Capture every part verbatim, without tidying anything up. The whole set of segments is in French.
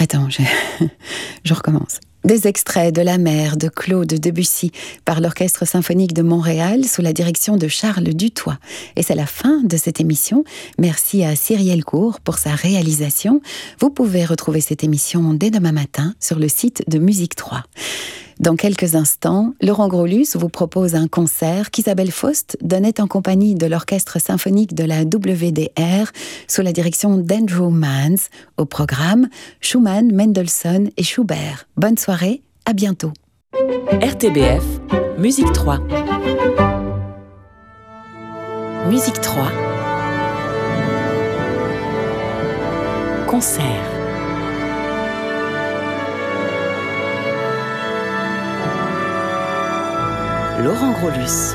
Attends, je, je recommence. Des extraits de La mer de Claude Debussy par l'Orchestre symphonique de Montréal sous la direction de Charles Dutoit. Et c'est la fin de cette émission. Merci à Cyrielle Cour pour sa réalisation. Vous pouvez retrouver cette émission dès demain matin sur le site de Musique trois. Dans quelques instants, Laurent Grolus vous propose un concert qu'Isabelle Faust donnait en compagnie de l'Orchestre symphonique de la W D R sous la direction d'Andrew Manns. Au programme, Schumann, Mendelssohn et Schubert. Bonne soirée, à bientôt. R T B F, Musique trois. Musique trois. Concert. Laurent Grolus.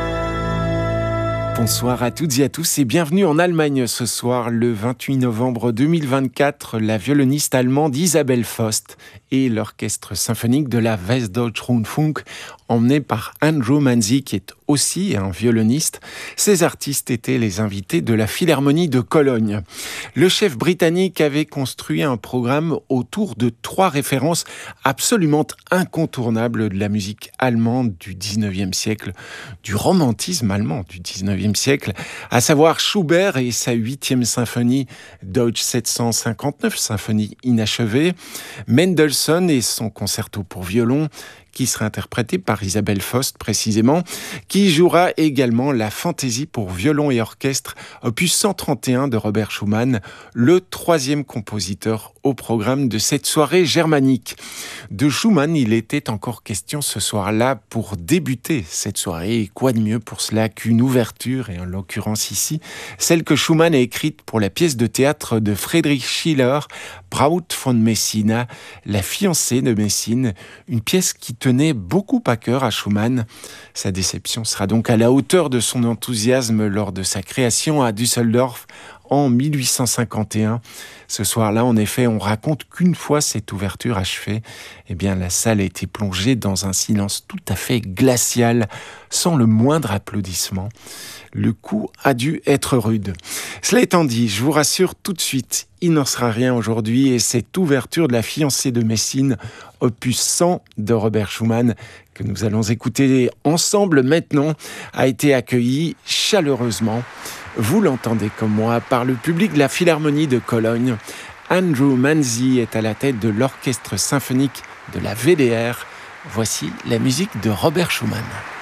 Bonsoir à toutes et à tous et bienvenue en Allemagne ce soir, le vingt-huit novembre deux mille vingt-quatre. La violoniste allemande Isabelle Faust et l'orchestre symphonique de la Westdeutscher Rundfunk, emmené par Andrew Manzi, qui est aussi un violoniste. Ces artistes étaient les invités de la Philharmonie de Cologne. Le chef britannique avait construit un programme autour de trois références absolument incontournables de la musique allemande du dix-neuvième siècle, du romantisme allemand du dix-neuvième siècle, à savoir Schubert et sa huitième symphonie Deutsch sept cent cinquante-neuf, symphonie inachevée, Mendelssohn et son concerto pour violon, qui sera interprété par Isabelle Faust précisément, qui jouera également la fantaisie pour violon et orchestre, opus cent trente et un de Robert Schumann, le troisième compositeur au programme de cette soirée germanique. De Schumann, il était encore question ce soir-là pour débuter cette soirée, et quoi de mieux pour cela qu'une ouverture, et en l'occurrence ici, celle que Schumann a écrite pour la pièce de théâtre de Friedrich Schiller, Braut von Messina, la fiancée de Messine, une pièce qui tenait beaucoup à cœur à Schumann. Sa déception sera donc à la hauteur de son enthousiasme lors de sa création à Düsseldorf en mille huit cent cinquante et un. Ce soir-là, en effet, on raconte qu'une fois cette ouverture achevée, eh bien, la salle a été plongée dans un silence tout à fait glacial, sans le moindre applaudissement. Le coup a dû être rude. Cela étant dit, je vous rassure tout de suite, il n'en sera rien aujourd'hui et cette ouverture de la fiancée de Messine, opus cent de Robert Schumann, que nous allons écouter ensemble maintenant, a été accueillie chaleureusement. Vous l'entendez comme moi, par le public de la Philharmonie de Cologne. Andrew Manzi est à la tête de l'orchestre symphonique de la V D R. Voici la musique de Robert Schumann.